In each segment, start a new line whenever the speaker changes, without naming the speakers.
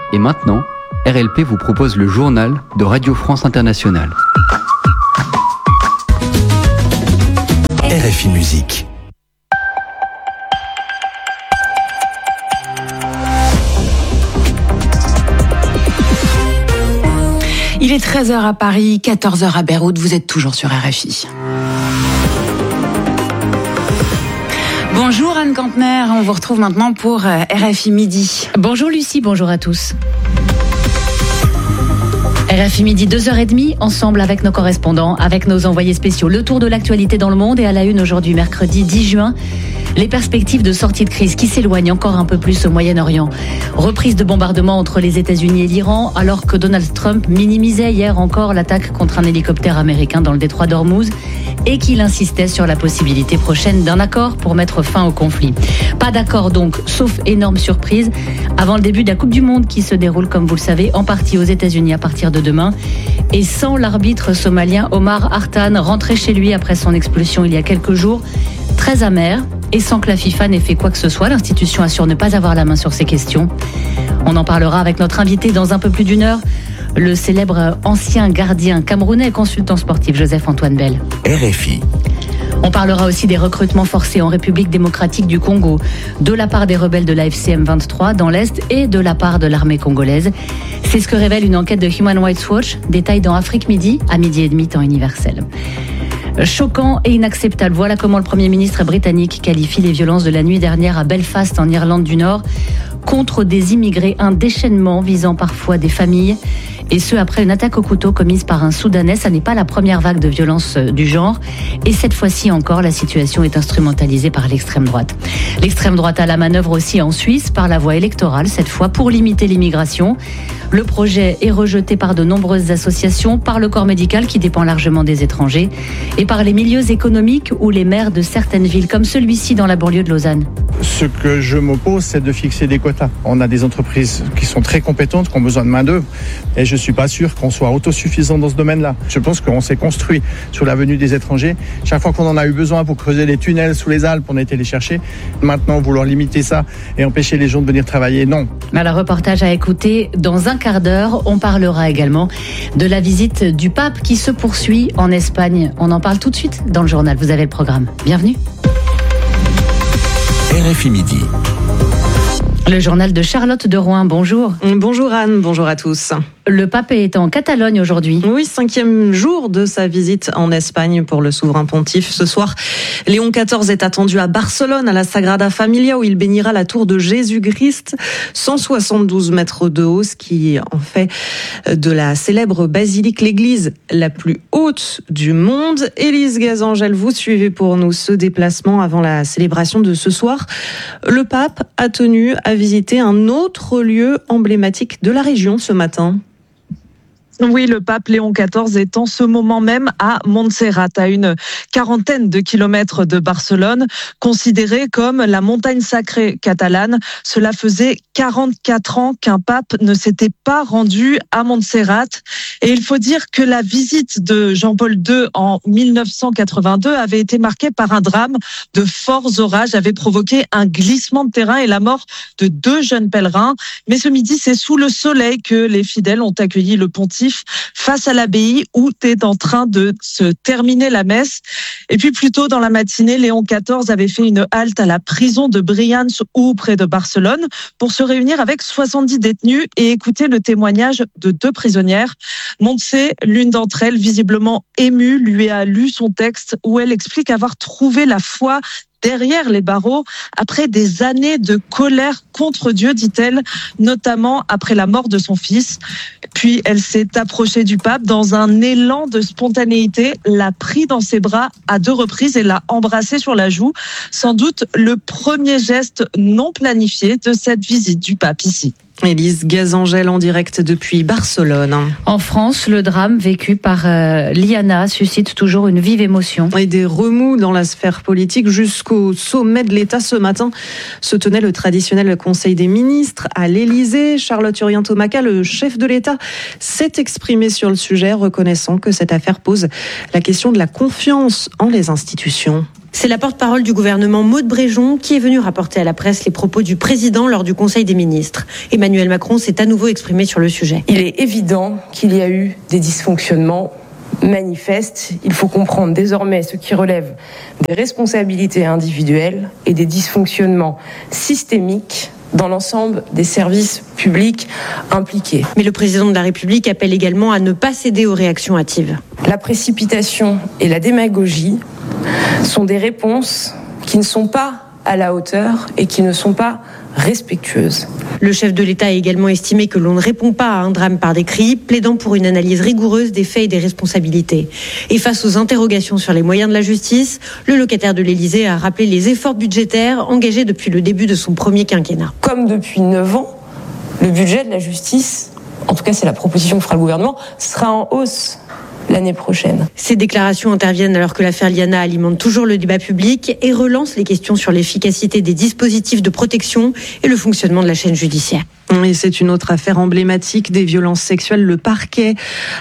Et maintenant, RLP vous propose le journal de Radio France Internationale.
RFI Musique.
Il est 13h à Paris, 14h à Beyrouth, vous êtes toujours sur RFI. Bonjour Anne Kantner, on vous retrouve maintenant pour RFI Midi.
Bonjour Lucie, bonjour à tous. RFI Midi, 2h30, ensemble avec nos correspondants, avec nos envoyés spéciaux. Le tour de l'actualité dans le monde et à la une aujourd'hui, mercredi 10 juin. Les perspectives de sortie de crise qui s'éloignent encore un peu plus au Moyen-Orient. Reprise de bombardement entre les États-Unis et l'Iran, alors que Donald Trump minimisait hier encore l'attaque contre un hélicoptère américain dans le détroit d'Ormuz et qu'il insistait sur la possibilité prochaine d'un accord pour mettre fin au conflit. Pas d'accord donc, sauf énorme surprise, avant le début de la Coupe du Monde qui se déroule, comme vous le savez, en partie aux États-Unis à partir de demain. Et sans l'arbitre somalien Omar Hartan, rentré chez lui après son expulsion il y a quelques jours, très amer. Et sans que la FIFA n'ait fait quoi que ce soit, l'institution assure ne pas avoir la main sur ces questions. On en parlera avec notre invité dans un peu plus d'une heure, le célèbre ancien gardien camerounais et consultant sportif Joseph-Antoine Bell.
RFI.
On parlera aussi des recrutements forcés en République démocratique du Congo, de la part des rebelles de la FCM 23 dans l'Est et de la part de l'armée congolaise. C'est ce que révèle une enquête de Human Rights Watch, détail dans Afrique Midi, à 12h30 temps universel. Choquant et inacceptable. Voilà comment le Premier ministre britannique qualifie les violences de la nuit dernière à Belfast, en Irlande du Nord, contre des immigrés, un déchaînement visant parfois des familles. Et ce, après une attaque au couteau commise par un Soudanais. Ça n'est pas la première vague de violence du genre. Et cette fois-ci encore, la situation est instrumentalisée par l'extrême droite. L'extrême droite a la manœuvre aussi en Suisse, par la voie électorale, cette fois, pour limiter l'immigration. Le projet est rejeté par de nombreuses associations, par le corps médical qui dépend largement des étrangers, et par les milieux économiques ou les maires de certaines villes, comme celui-ci dans la banlieue de Lausanne.
Ce que je m'oppose, c'est de fixer des quotas. On a des entreprises qui sont très compétentes, qui ont besoin de main-d'œuvre, et je ne suis pas sûr qu'on soit autosuffisant dans ce domaine-là. Je pense qu'on s'est construit sur la venue des étrangers. Chaque fois qu'on en a eu besoin pour creuser les tunnels sous les Alpes, on a été les chercher. Maintenant, vouloir limiter ça et empêcher les gens de venir travailler, non.
Alors, reportage à écouter dans un quart d'heure. On parlera également de la visite du pape qui se poursuit en Espagne. On en parle tout de suite dans le journal. Vous avez le programme. Bienvenue.
RFI Midi.
Le journal de Charlotte de Rouen, bonjour.
Bonjour Anne, bonjour à tous.
Le pape est en Catalogne aujourd'hui.
Oui, 5e jour de sa visite en Espagne pour le souverain pontife. Ce soir, Léon XIV est attendu à Barcelone, à la Sagrada Familia, où il bénira la tour de Jésus-Christ, 172 mètres de haut, ce qui en fait de la célèbre basilique l'église la plus haute du monde. Élise Gazangel, vous suivez pour nous ce déplacement avant la célébration de ce soir. Le pape a tenu à visiter un autre lieu emblématique de la région ce matin.
Oui, le pape Léon XIV est en ce moment même à Montserrat, à une quarantaine de kilomètres de Barcelone, considérée comme la montagne sacrée catalane. Cela faisait 44 ans qu'un pape ne s'était pas rendu à Montserrat. Et il faut dire que la visite de Jean-Paul II en 1982 avait été marquée par un drame. De forts orages avaient provoqué un glissement de terrain et la mort de 2 jeunes pèlerins. Mais ce midi, c'est sous le soleil que les fidèles ont accueilli le pontife face à l'abbaye où est en train de se terminer la messe. Et puis plus tôt dans la matinée, Léon XIV avait fait une halte à la prison de Brians ou près de Barcelone pour se réunir avec 70 détenus et écouter le témoignage de 2 prisonnières. Montse, l'une d'entre elles, visiblement émue, lui a lu son texte où elle explique avoir trouvé la foi derrière les barreaux, après des années de colère contre Dieu, dit-elle, notamment après la mort de son fils. Puis elle s'est approchée du pape dans un élan de spontanéité, l'a pris dans ses bras à 2 reprises et l'a embrassé sur la joue. Sans doute le premier geste non planifié de cette visite du pape ici.
Élise Gazangel en direct depuis Barcelone.
En France, le drame vécu par Liana suscite toujours une vive émotion.
Et des remous dans la sphère politique jusqu'au sommet de l'État. Ce matin se tenait le traditionnel Conseil des ministres à l'Élysée. Charlotte Urien-Thomaca, le chef de l'État, s'est exprimé sur le sujet, reconnaissant que cette affaire pose la question de la confiance en les institutions.
C'est la porte-parole du gouvernement Maud Bréjon qui est venue rapporter à la presse les propos du président lors du Conseil des ministres. Emmanuel Macron s'est à nouveau exprimé sur le sujet.
Il est évident qu'il y a eu des dysfonctionnements manifestes. Il faut comprendre désormais ce qui relève des responsabilités individuelles et des dysfonctionnements systémiques dans l'ensemble des services publics impliqués.
Mais le président de la République appelle également à ne pas céder aux réactions hâtives.
La précipitation et la démagogie sont des réponses qui ne sont pas à la hauteur et qui ne sont pas respectueuses.
Le chef de l'État a également estimé que l'on ne répond pas à un drame par des cris, plaidant pour une analyse rigoureuse des faits et des responsabilités. Et face aux interrogations sur les moyens de la justice, le locataire de l'Élysée a rappelé les efforts budgétaires engagés depuis le début de son premier quinquennat.
Comme depuis 9 ans, le budget de la justice, en tout cas c'est la proposition que fera le gouvernement, sera en hausse l'année prochaine.
Ces déclarations interviennent alors que l'affaire Liana alimente toujours le débat public et relance les questions sur l'efficacité des dispositifs de protection et le fonctionnement de la chaîne judiciaire.
Et c'est une autre affaire emblématique des violences sexuelles. Le parquet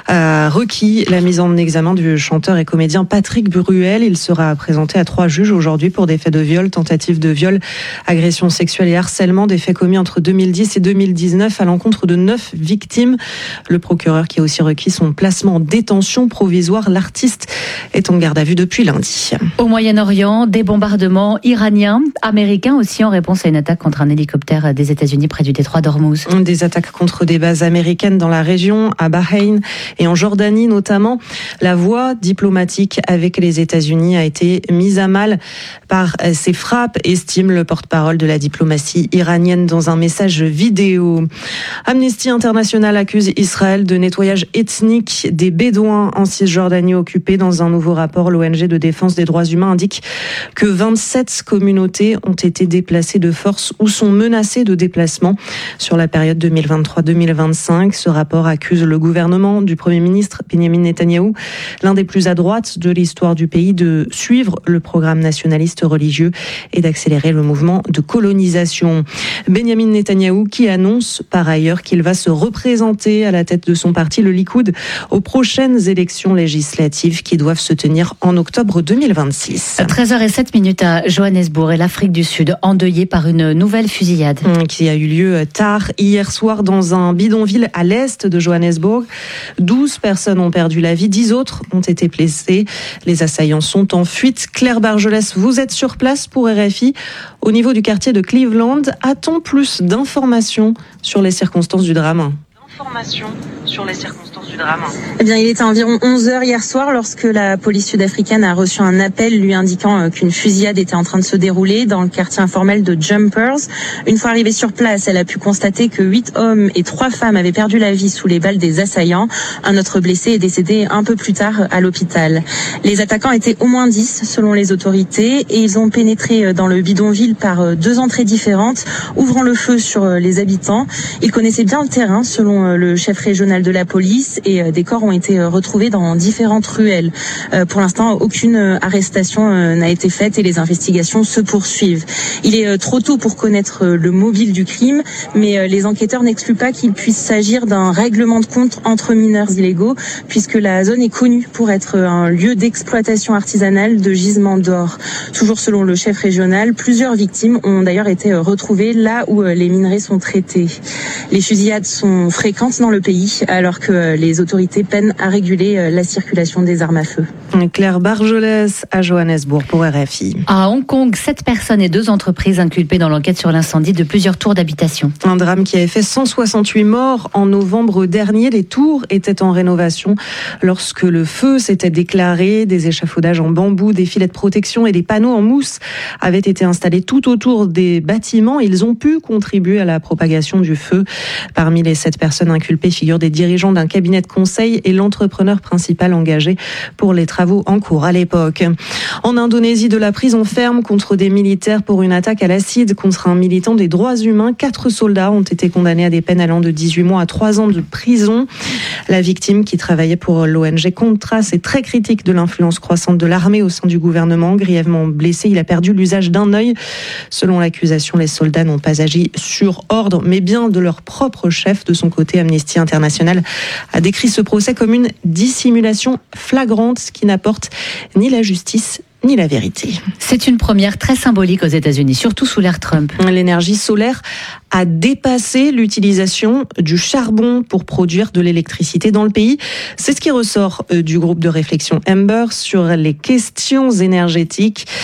a requis la mise en examen du chanteur et comédien Patrick Bruel. Il sera présenté à 3 juges aujourd'hui pour des faits de viol, tentative de viol, agression sexuelle et harcèlement, des faits commis entre 2010 et 2019 à l'encontre de 9 victimes. Le procureur qui a aussi requis son placement en détention provisoire. L'artiste est en garde à vue depuis lundi.
Au Moyen-Orient, des bombardements iraniens, américains aussi en réponse à une attaque contre un hélicoptère des États-Unis près du détroit d'Ormuz.
Des attaques contre des bases américaines dans la région, à Bahreïn et en Jordanie notamment. La voie diplomatique avec les États-Unis a été mise à mal par ces frappes, estime le porte-parole de la diplomatie iranienne dans un message vidéo. Amnesty International accuse Israël de nettoyage ethnique des Bédouins en Cisjordanie occupée. Dans un nouveau rapport, l'ONG de défense des droits humains indique que 27 communautés ont été déplacées de force ou sont menacées de déplacement sur la période 2023-2025. Ce rapport accuse le gouvernement du Premier ministre Benyamin Netanyahou, l'un des plus à droite de l'histoire du pays, de suivre le programme nationaliste religieux et d'accélérer le mouvement de colonisation. Benyamin Netanyahou qui annonce par ailleurs qu'il va se représenter à la tête de son parti, le Likoud, aux prochaines élections législatives qui doivent se tenir en octobre 2026.
13h07 à Johannesburg et l'Afrique du Sud, endeuillée par une nouvelle fusillade.
Qui a eu lieu tard hier soir dans un bidonville à l'est de Johannesburg. 12 personnes ont perdu la vie, 10 autres ont été blessées. Les assaillants sont en fuite. Claire Bargelès, vous êtes sur place pour RFI. Au niveau du quartier de Cleveland, a-t-on plus d'informations sur les circonstances du drame ?
Eh bien, il était environ 11h hier soir lorsque la police sud-africaine a reçu un appel lui indiquant qu'une fusillade était en train de se dérouler dans le quartier informel de Jumpers. Une fois arrivée sur place, elle a pu constater que 8 hommes et 3 femmes avaient perdu la vie sous les balles des assaillants. Un autre blessé est décédé un peu plus tard à l'hôpital. Les attaquants étaient au moins 10 selon les autorités et ils ont pénétré dans le bidonville par 2 entrées différentes, ouvrant le feu sur les habitants. Ils connaissaient bien le terrain selon le chef régional de la police et des corps ont été retrouvés dans différentes ruelles. Pour l'instant, aucune arrestation n'a été faite et les investigations se poursuivent. Il est trop tôt pour connaître le mobile du crime, mais les enquêteurs n'excluent pas qu'il puisse s'agir d'un règlement de compte entre mineurs illégaux, puisque la zone est connue pour être un lieu d'exploitation artisanale de gisements d'or. Toujours selon le chef régional, plusieurs victimes ont d'ailleurs été retrouvées là où les minerais sont traités. Les fusillades sont fréquentes dans le pays, alors que les autorités peinent à réguler la circulation des armes à feu.
Claire Bargelès à Johannesburg pour RFI.
À Hong Kong, 7 personnes et 2 entreprises inculpées dans l'enquête sur l'incendie de plusieurs tours d'habitation.
Un drame qui avait fait 168 morts en novembre dernier. Les tours étaient en rénovation lorsque le feu s'était déclaré. Des échafaudages en bambou, des filets de protection et des panneaux en mousse avaient été installés tout autour des bâtiments. Ils ont pu contribuer à la propagation du feu. Parmi les 7 personnes inculpées figurent des dirigeants d'un cabinet de conseil et l'entrepreneur principal engagé pour les travaux en cours à l'époque. En Indonésie, de la prison ferme contre des militaires pour une attaque à l'acide contre un militant des droits humains. 4 soldats ont été condamnés à des peines allant de 18 mois à 3 ans de prison. La victime, qui travaillait pour l'ONG Contras, est très critique de l'influence croissante de l'armée au sein du gouvernement. Grièvement blessé, il a perdu l'usage d'un œil. Selon l'accusation, les soldats n'ont pas agi sur ordre, mais bien de leur propre chef. De son côté, Amnesty International a décrit ce procès comme une dissimulation flagrante qui n'apporte ni la justice ni la vérité.
C'est une première très symbolique aux États-Unis, surtout sous l'ère Trump.
L'énergie solaire a dépassé l'utilisation du charbon pour produire de l'électricité dans le pays. C'est ce qui ressort du groupe de réflexion Amber sur les questions énergétiques.